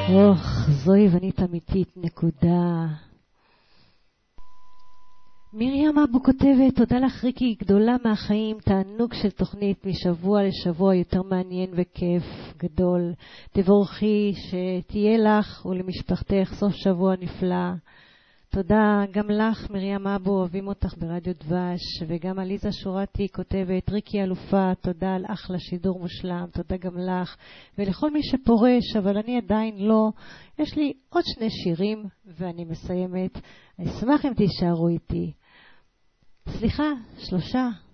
זו יוונית אמיתית, נקודה. מרים אבו כותבת, תודה לך ריקי, גדולה מהחיים, תענוג של תוכנית משבוע לשבוע, יותר מעניין וכיף גדול. תבורכי, שתהיה לך ולמשפחתך סוף שבוע נפלא. תודה גם לך מרים אבו, אוהבים אותך ברדיו דבש. וגם עליזה שורתי כותבת, ריקי אלופה, תודה על אחלה שידור מושלם, תודה גם לך ולכל מי שפורש, אבל אני עדיין לא. יש לי עוד 2 שירים ואני מסיימת. אני אשמח אם תישארו איתי. סליחה, 3.